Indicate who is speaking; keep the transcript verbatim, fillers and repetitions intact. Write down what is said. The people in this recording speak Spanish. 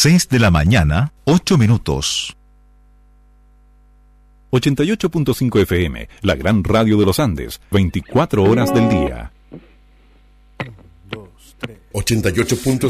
Speaker 1: seis de la mañana, ocho minutos.
Speaker 2: ochenta y ocho punto cinco F M, la gran radio de los Andes, veinticuatro horas del día.
Speaker 3: ochenta y ocho punto